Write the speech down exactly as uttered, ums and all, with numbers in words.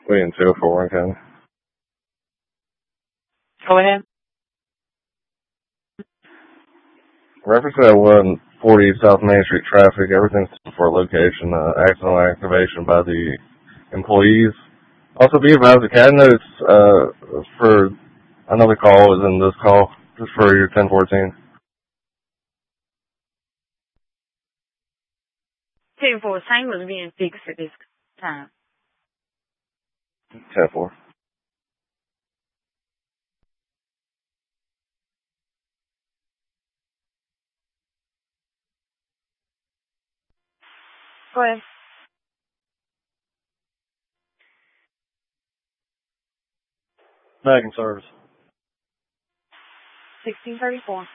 William two for Warren County. Go ahead. Reference to that one forty South Main Street traffic, everything's for location, uh, accidental activation by the employees. Also be advised the CAD notes, uh, for another call is in this call, just for your ten fourteen. ten four, same was being fixed at this time. ten four. Go ahead. Back in service. sixteen thirty-four.